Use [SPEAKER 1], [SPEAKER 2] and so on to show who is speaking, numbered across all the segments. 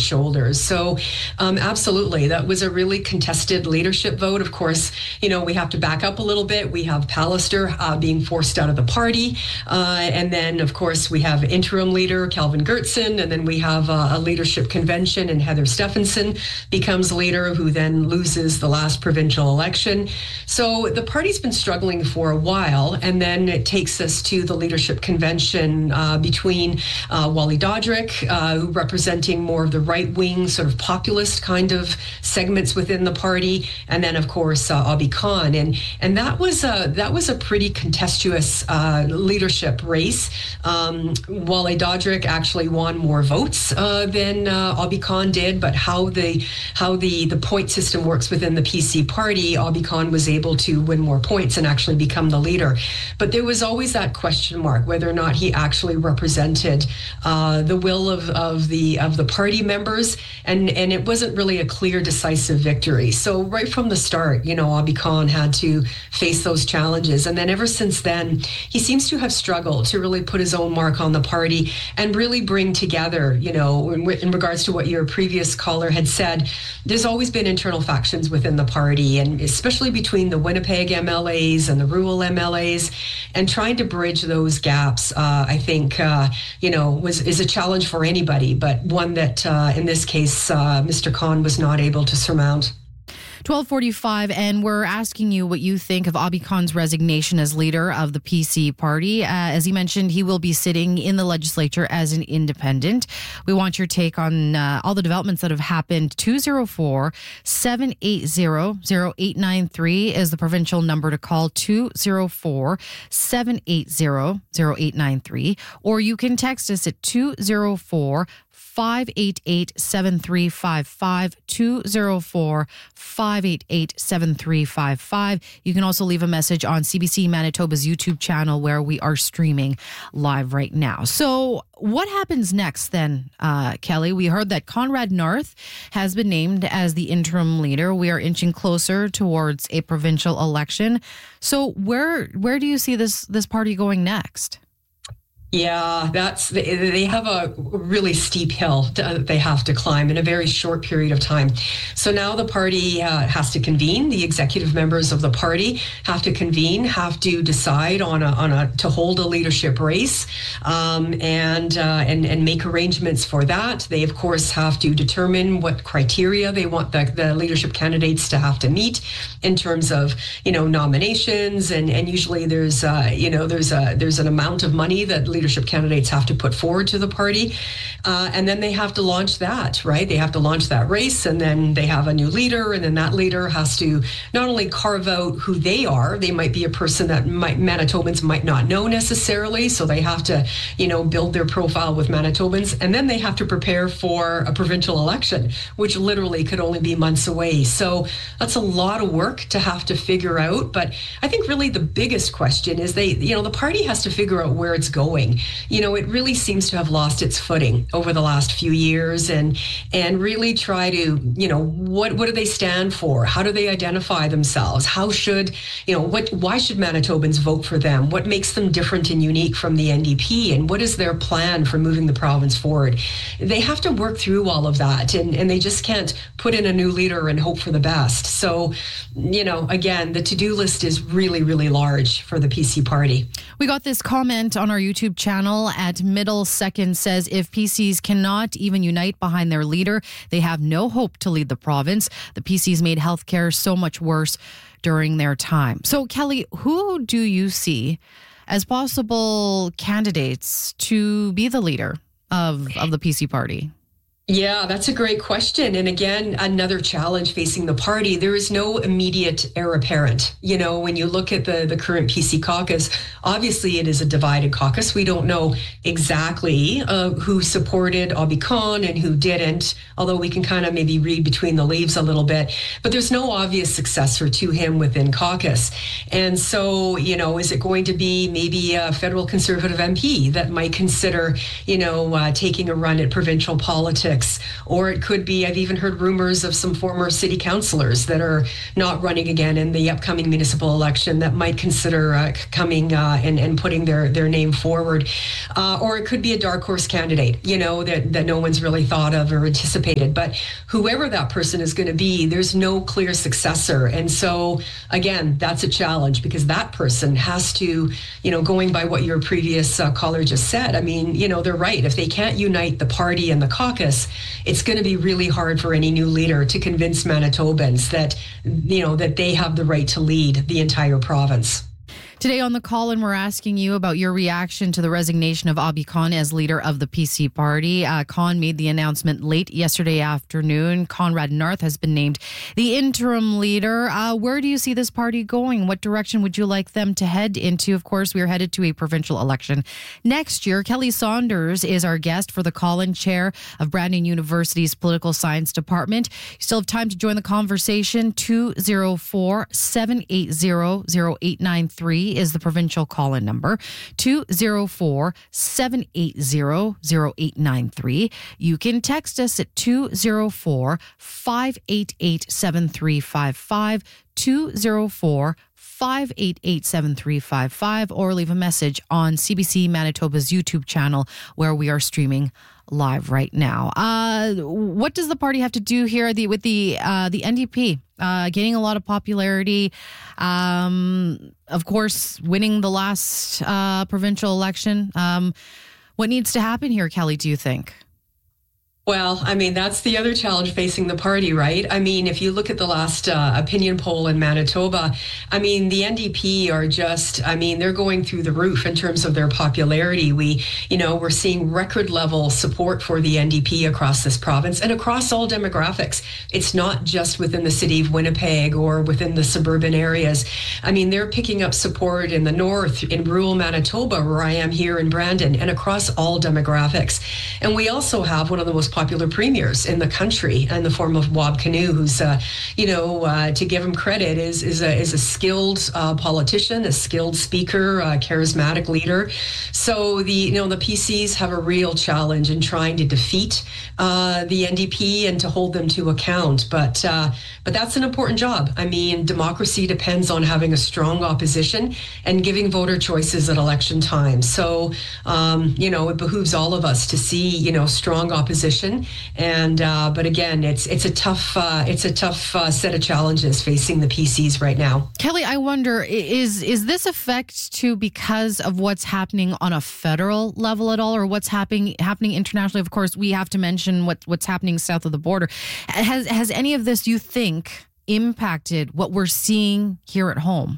[SPEAKER 1] shoulders. So absolutely, that was a really contested leadership vote. Of course, we have to back up a little bit. We have Pallister being forced out of the party. And then, of course, we have interim leader Calvin Gertson. And then we have a leadership convention, and Heather Stephenson becomes leader, who then loses the last provincial election. So the party's been struggling for a while. And then it takes us to the leadership convention between Wally Dodrick, who representing more of the right-wing sort of populist kind of segments within the party, and then of course Abi Khan, and that was a pretty contentious leadership race. Wally Dodrick actually won more votes than Abi Khan did, but how the point system works within the PC party, Abi Khan was able to win more points and actually become the leader. But there was always that question mark whether or not he actually represented the will of the party members, and it wasn't really a clear, decisive victory. So right from the start, Abi Khan had to face those challenges, and then ever since then, he seems to have struggled to really put his own mark on the party and really bring together, in regards to what your previous caller had said, there's always been internal factions within the party, and especially between the Winnipeg MLAs and the rural MLAs, and trying to bridge those gaps, I think, is a challenge for anybody, but one that in this case, Mr. Khan was not able to surmount.
[SPEAKER 2] 12:45, and we're asking you what you think of Abi Khan's resignation as leader of the PC party. As he mentioned, he will be sitting in the legislature as an independent. We want your take on all the developments that have happened. 204-780-0893 is the provincial number to call, 204-780-0893, or you can text us at 204-588-7355, 204-588-7355. You can also leave a message on CBC Manitoba's YouTube channel, where we are streaming live right now. So what happens next then, Kelly? We heard that Conrad North has been named as the interim leader. We are inching closer towards a provincial election. So where do you see this party going next?
[SPEAKER 1] Yeah, they have a really steep hill they have to climb in a very short period of time. So now the party has to convene. The executive members of the party have to convene, have to decide to hold a leadership race, and make arrangements for that. They of course have to determine what criteria they want the leadership candidates to have to meet in terms of nominations, and usually there's an amount of money that leadership candidates have to put forward to the party, and then they have to launch that, right? They have to launch that race, and then they have a new leader, and then that leader has to not only carve out who they are. They might be a person that Manitobans might not know necessarily, so they have to build their profile with Manitobans, and then they have to prepare for a provincial election, which literally could only be months away. So that's a lot of work to have to figure out. But I think really the biggest question is the party has to figure out where it's going. It really seems to have lost its footing over the last few years, and really try to, what do they stand for? How do they identify themselves? Why should Manitobans vote for them? What makes them different and unique from the NDP? And what is their plan for moving the province forward? They have to work through all of that, and they just can't put in a new leader and hope for the best. So, again, the to-do list is really, really large for the PC party.
[SPEAKER 2] We got this comment on our YouTube channel at Middle Second, says if PCs cannot even unite behind their leader, they have no hope to lead the province. The PCs made healthcare so much worse during their time. So, Kelly, who do you see as possible candidates to be the leader of the PC party?
[SPEAKER 1] Yeah, that's a great question. And again, another challenge facing the party. There is no immediate heir apparent. When you look at the current PC caucus, obviously it is a divided caucus. We don't know exactly who supported Abi Khan and who didn't, although we can kind of maybe read between the leaves a little bit. But there's no obvious successor to him within caucus. And so, is it going to be maybe a federal Conservative MP that might consider, taking a run at provincial politics? politics, or it could be, I've even heard rumors of some former city councilors that are not running again in the upcoming municipal election that might consider coming and putting their name forward. Or it could be a dark horse candidate, that no one's really thought of or anticipated. But whoever that person is going to be, there's no clear successor. And so, again, that's a challenge because that person has to, going by what your previous caller just said, I mean, they're right. If they can't unite the party and the caucus, it's going to be really hard for any new leader to convince Manitobans that, that they have the right to lead the entire province.
[SPEAKER 2] Today on the call-in, we're asking you about your reaction to the resignation of Abhi Khan as leader of the PC party. Khan made the announcement late yesterday afternoon. Conrad Narth has been named the interim leader. Where do you see this party going? What direction would you like them to head into? Of course, we are headed to a provincial election next year. Kelly Saunders is our guest for the call-in, chair of Brandon University's Political Science Department. You still have time to join the conversation. 204-780-0893 is the provincial call-in number, 204-780-0893. You can text us at 204-588-7355, 204-588-7355, or leave a message on CBC Manitoba's YouTube channel where we are streaming live right now. What does the party have to do here with the NDP? Gaining a lot of popularity. Of course, winning the last provincial election. What needs to happen here, Kelly, do you think?
[SPEAKER 1] Well, I mean, that's the other challenge facing the party, right? I mean, if you look at the last opinion poll in Manitoba, I mean, the NDP are they're going through the roof in terms of their popularity. We're seeing record level support for the NDP across this province and across all demographics. It's not just within the city of Winnipeg or within the suburban areas. I mean, they're picking up support in the north, in rural Manitoba, where I am here in Brandon, and across all demographics. And we also have one of the most popular premiers in the country in the form of Wab Kinew, who's, to give him credit, is a skilled politician, a skilled speaker, a charismatic leader. So the PCs have a real challenge in trying to defeat the NDP and to hold them to account. But that's an important job. I mean, democracy depends on having a strong opposition and giving voter choices at election time. So, it behooves all of us to see, strong opposition. But again, it's a tough set of challenges facing the PCs right now.
[SPEAKER 2] Kelly, I wonder, is this effect too because of what's happening on a federal level at all, or what's happening internationally? Of course, we have to mention what's happening south of the border. Has any of this, you think, impacted what we're seeing here at home?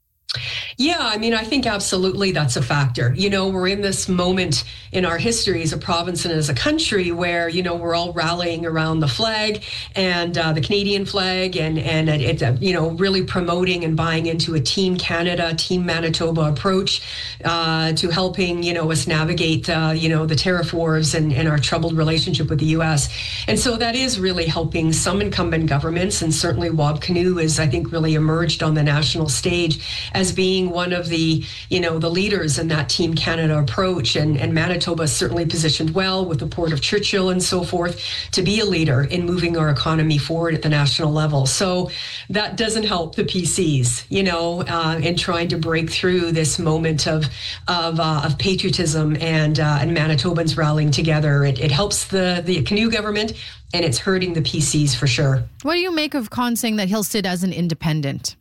[SPEAKER 1] Yeah, I mean, I think absolutely that's a factor. We're in this moment in our history as a province and as a country where, we're all rallying around the flag and the Canadian flag and it, really promoting and buying into a Team Canada, Team Manitoba approach to helping, us navigate, the tariff wars and our troubled relationship with the U.S. And so that is really helping some incumbent governments. And certainly Wab Kinew is, I think, really emerged on the national stage as being one of the, the leaders in that Team Canada approach. And Manitoba is certainly positioned well with the Port of Churchill and so forth to be a leader in moving our economy forward at the national level. So that doesn't help the PCs, in trying to break through this moment of patriotism and Manitobans rallying together. It helps the Kinew government, and it's hurting the PCs for sure.
[SPEAKER 2] What do you make of Khan saying that he'll sit as an independent?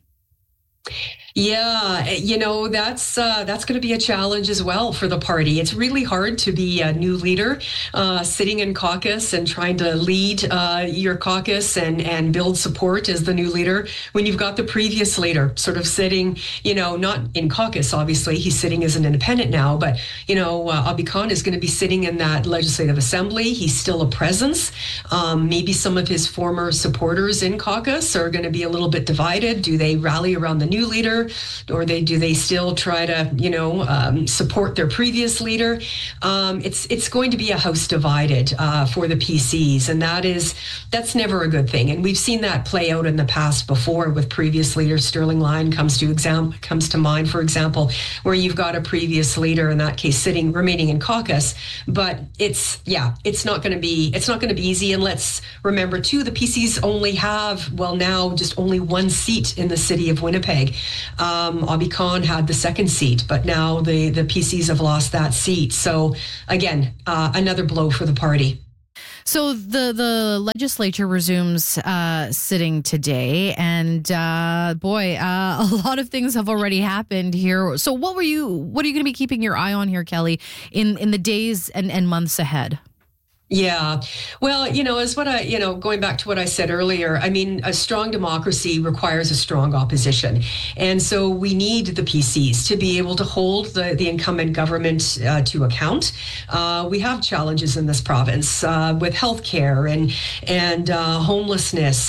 [SPEAKER 1] Yeah, that's going to be a challenge as well for the party. It's really hard to be a new leader sitting in caucus and trying to lead your caucus and build support as the new leader when you've got the previous leader sort of sitting, not in caucus, obviously. He's sitting as an independent now, but, Abhi Khan is going to be sitting in that legislative assembly. He's still a presence. Maybe some of his former supporters in caucus are going to be a little bit divided. Do they rally around the new leader? leader, or do they still try to, support their previous leader? It's going to be a house divided for the PCs, and that's never a good thing. And we've seen that play out in the past before with previous leaders. Sterling Lyon comes to mind, for example, where you've got a previous leader, in that case, remaining in caucus. But it's not going to be easy. And let's remember too, the PCs only have now just only one seat in the city of Winnipeg. Abhi Khan had the second seat, but now the PCs have lost that seat. So again, another blow for the party.
[SPEAKER 2] So the legislature resumes sitting today, and a lot of things have already happened here. So what are you going to be keeping your eye on here, Kelly, in the days and months ahead?
[SPEAKER 1] Yeah. Well, as going back to what I said earlier, I mean, a strong democracy requires a strong opposition. And so we need the PCs to be able to hold the incumbent government to account. We have challenges in this province with healthcare and homelessness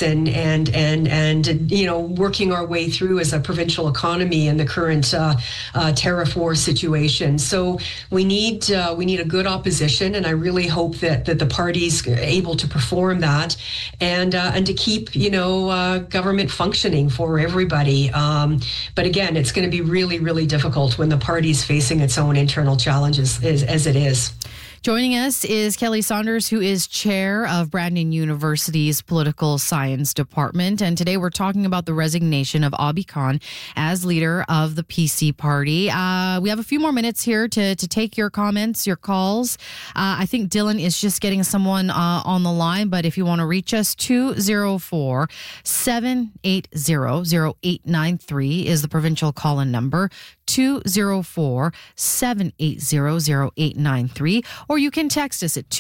[SPEAKER 1] and working our way through as a provincial economy in the current tariff war situation. So we need a good opposition, and I really hope that the party's able to perform that and to keep government functioning for everybody. But again, it's going to be really, really difficult when the party's facing its own internal challenges as it is.
[SPEAKER 2] Joining us is Kelly Saunders, who is chair of Brandon University's Political Science Department. And today we're talking about the resignation of Abhi Khan as leader of the PC party. We have a few more minutes here to take your comments, your calls. I think Dylan is just getting someone on the line, but if you want to reach us, 204-780-0893 is the provincial call-in number. 204-780-0893, or you can text us at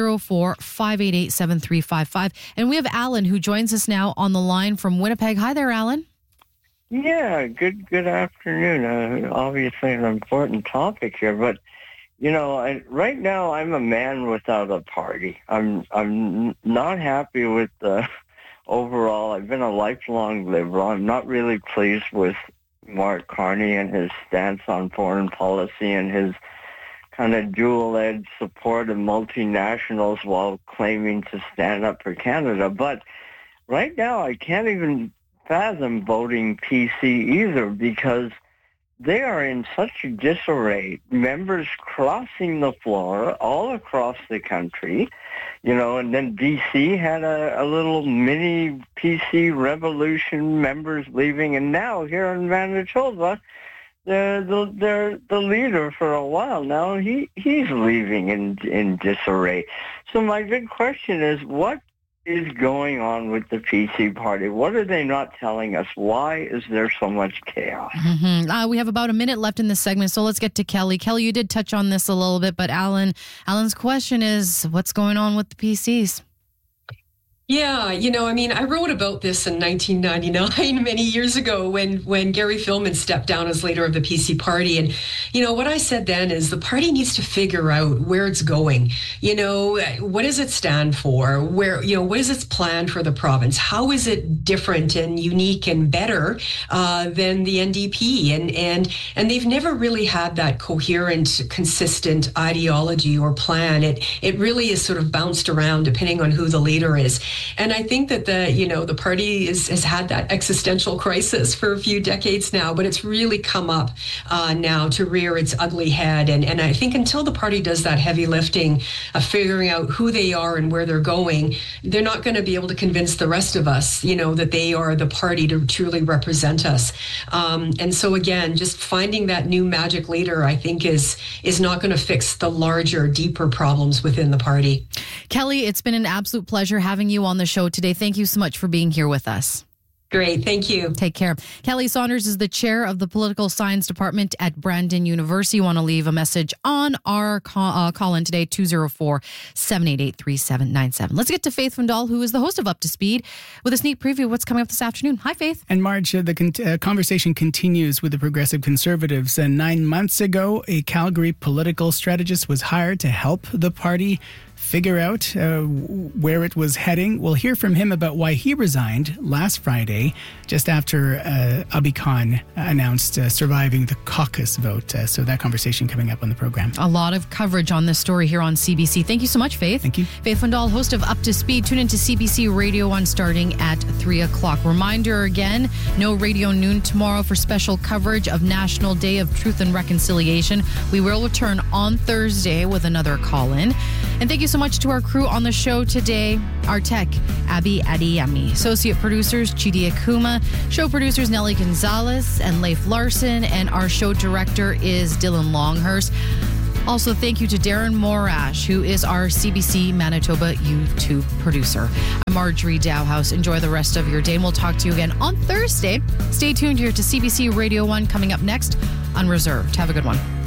[SPEAKER 2] 204-588-7355. And we have Alan, who joins us now on the line from Winnipeg. Hi there, Alan.
[SPEAKER 3] Yeah, good afternoon. Obviously an important topic here, but right now I'm a man without a party. I'm not happy with the overall. I've been a lifelong Liberal. I'm not really pleased with Mark Carney and his stance on foreign policy and his kind of dual-edged support of multinationals while claiming to stand up for Canada. But right now I can't even fathom voting PC either, because they are in such disarray. Members crossing the floor all across the country, and then DC had a little mini PC revolution, members leaving, and now here in Manitoba, the leader for a while now, he's leaving in disarray. So my big question is, what is going on with the PC party? What are they not telling us? Why is there so much chaos?
[SPEAKER 2] Mm-hmm. We have about a minute left in this segment, so let's get to Kelly. Kelly, you did touch on this a little bit, but Alan's question is, what's going on with the PCs?
[SPEAKER 1] Yeah, I wrote about this in 1999, many years ago, when Gary Filmon stepped down as leader of the PC party. And, what I said then is the party needs to figure out where it's going. What does it stand for? What is its plan for the province? How is it different and unique and better than the NDP? And they've never really had that coherent, consistent ideology or plan. It really is sort of bounced around depending on who the leader is. And I think that the party has had that existential crisis for a few decades now, but it's really come up now to rear its ugly head. And I think until the party does that heavy lifting of figuring out who they are and where they're going, they're not going to be able to convince the rest of us, that they are the party to truly represent us. And so again, just finding that new magic leader, I think, is not going to fix the larger, deeper problems within the party.
[SPEAKER 2] Kelly, it's been an absolute pleasure having you on the show today. Thank you so much for being here with us.
[SPEAKER 1] Great. Thank you.
[SPEAKER 2] Take care. Kelly Saunders is the chair of the Political Science Department at Brandon University. You want to leave a message on our call-in today, 204-788-3797. Let's get to Faith Fundal, who is the host of Up to Speed, with a sneak preview of what's coming up this afternoon. Hi, Faith.
[SPEAKER 4] And Marge, the conversation continues with the Progressive Conservatives. 9 months ago, a Calgary political strategist was hired to help the party figure out where it was heading. We'll hear from him about why he resigned last Friday, just after Abi Khan announced surviving the caucus vote. So that conversation coming up on the program.
[SPEAKER 2] A lot of coverage on this story here on CBC. Thank you so much, Faith.
[SPEAKER 4] Thank you.
[SPEAKER 2] Faith Fundal, host of Up to Speed. Tune into CBC Radio 1 starting at 3 o'clock. Reminder again, no Radio Noon tomorrow for special coverage of National Day of Truth and Reconciliation. We will return on Thursday with another call-in. And thank you so much to our crew on the show today. Our tech, Abby Adiyemi. Associate producers, Chidi Akuma. Show producers, Nelly Gonzalez and Leif Larson. And our show director is Dylan Longhurst. Also, thank you to Darren Morash, who is our CBC Manitoba YouTube producer. I'm Marjorie Dowhouse. Enjoy the rest of your day, and we'll talk to you again on Thursday. Stay tuned here to CBC Radio 1 coming up next, Unreserved. Have a good one.